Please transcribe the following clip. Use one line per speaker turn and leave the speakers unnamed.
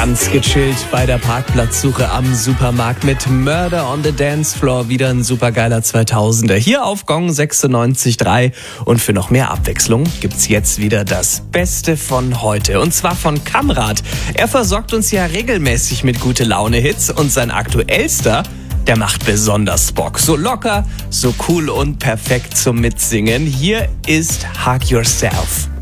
Ganz gechillt bei der Parkplatzsuche am Supermarkt mit Murder on the Dance Floor. Wieder ein supergeiler 2000er hier auf Gong 96.3. Und für noch mehr Abwechslung gibt's jetzt wieder das Beste von heute. Und zwar von Kamrat. Er versorgt uns ja regelmäßig mit gute Laune-Hits und sein aktuellster, der macht besonders Bock. So locker, so cool und perfekt zum Mitsingen. Hier ist Hug Yourself.